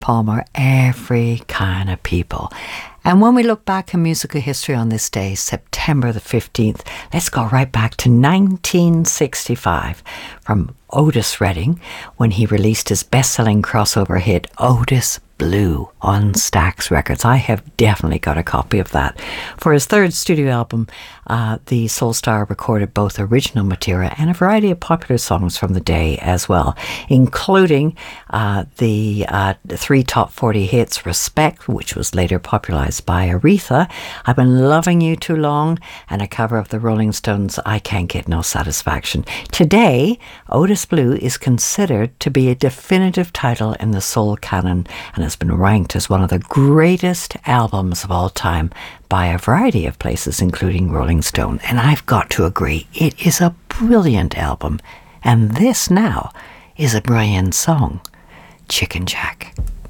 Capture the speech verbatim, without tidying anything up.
Palmer, every kind of people. And when we look back in musical history on this day, September the fifteenth, let's go right back to nineteen sixty-five from Otis Redding when he released his best-selling crossover hit, Otis Blue, on Stax Records. I have definitely got a copy of that. For his third studio album, uh, the Soul Star recorded both original material and a variety of popular songs from the day as well, including uh, the uh, three top forty hits, Respect, which was later popularized by Aretha, I've Been Loving You Too Long, and a cover of the Rolling Stones' I Can't Get No Satisfaction. Today, Otis Blue is considered to be a definitive title in the soul canon and has been ranked as one of the greatest albums of all time by a variety of places, including Rolling Stone. And I've got to agree, it is a brilliant album. And this now is a brilliant song, Chicken Jack.